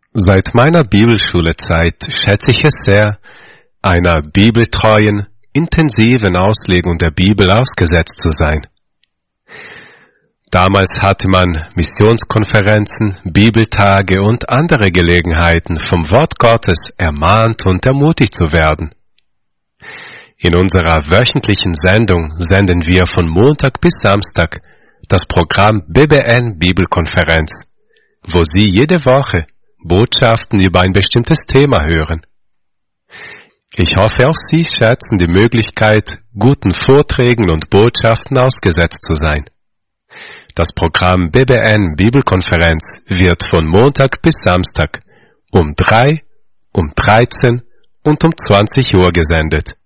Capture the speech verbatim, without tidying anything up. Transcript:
Seit meiner Bibelschulezeit schätze ich es sehr, einer bibeltreuen, intensiven Auslegung der Bibel ausgesetzt zu sein. Damals hatte man Missionskonferenzen, Bibeltage und andere Gelegenheiten, vom Wort Gottes ermahnt und ermutigt zu werden. In unserer wöchentlichen Sendung senden wir von Montag bis Samstag das Programm B B N Bibelkonferenz, wo Sie jede Woche Botschaften über ein bestimmtes Thema hören. Ich hoffe, auch Sie schätzen die Möglichkeit, guten Vorträgen und Botschaften ausgesetzt zu sein. Das Programm B B N Bibelkonferenz wird von Montag bis Samstag um drei, um dreizehn und um zwanzig Uhr gesendet.